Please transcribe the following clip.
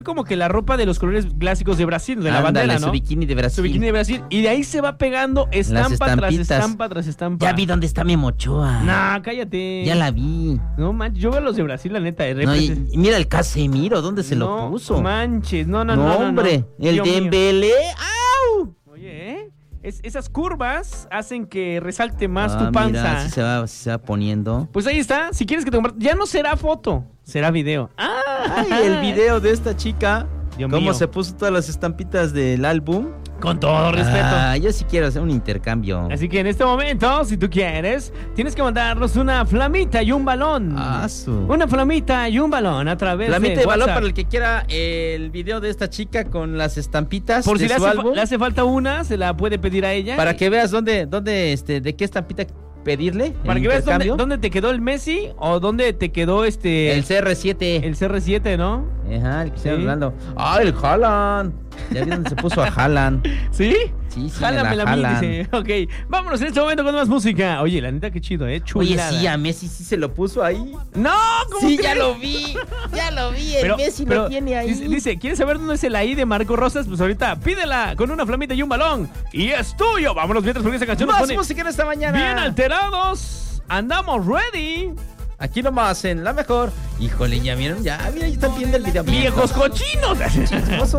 como que la ropa de los colores clásicos de Brasil, de la bandera, ¿no? Su bikini de Brasil. Su bikini de Brasil. Y de ahí se va pegando estampa tras estampa tras estampa. Ya vi dónde está Memo Ochoa. No, cállate. Ya la vi. No manches, yo veo los de Brasil, la neta. No, y mira el Casemiro, ¿dónde se lo puso? No manches, no. Hombre, el Dios Dembélé. ¡Au! Oye, esas curvas hacen que resalte más tu panza. Mira, se va poniendo. Pues ahí está, si quieres que te comparta. Ya no será foto, será video. Ay, el video de esta chica. Dios cómo mío. se puso todas las estampitas del álbum. Con todo respeto. Yo sí quiero hacer un intercambio. Así que en este momento, si tú quieres, tienes que mandarnos una flamita y un balón. Una flamita y un balón a través flamita de y balón WhatsApp. para el que quiera el video de esta chica con las estampitas Por de si su álbum. le hace falta una, se la puede pedir a ella. Para que veas de qué estampita pedirle. Para que veas dónde te quedó el Messi o dónde te quedó el CR7. El CR7, ¿no? Ajá, el que está hablando. El Haaland. Ya vi dónde se puso a Haaland. ¿Sí? Sí, Jálamela a mí, dice. Ok, vámonos en este momento con más música. Oye, la neta, qué chido, chulada. Oye, sí, a Messi sí se lo puso ahí. No, ¿cómo sí, crees? ya lo vi, Messi lo tiene ahí. Dice, ¿quieres saber dónde es el ahí de Marco Rosas? Pues ahorita pídela con una flamita y un balón. Y es tuyo. Vámonos mientras porque esa canción nos pone música en esta mañana. bien alterados. Andamos ready. Aquí nomás en La Mejor. Híjole, ya vieron, ya están viendo el video. ¡Viejos cochinos! Chismosos.